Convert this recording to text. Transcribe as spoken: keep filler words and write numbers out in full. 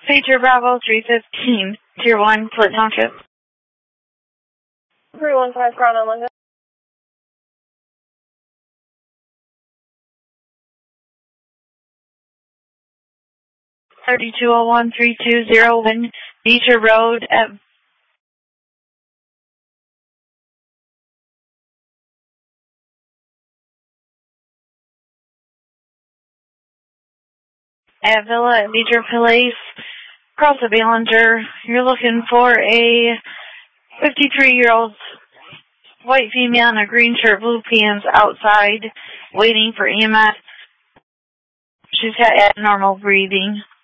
Pager Bravo three fifteen, Tier one, Flint Township. three one five, Crown Lincoln. thirty-two oh one, three two zero one, Beecher Road at at Villa at Beecher Place, across the Ballinger. You're looking for a fifty-three-year-old white female in a green shirt, blue pants outside, waiting for E M S. She's got abnormal breathing.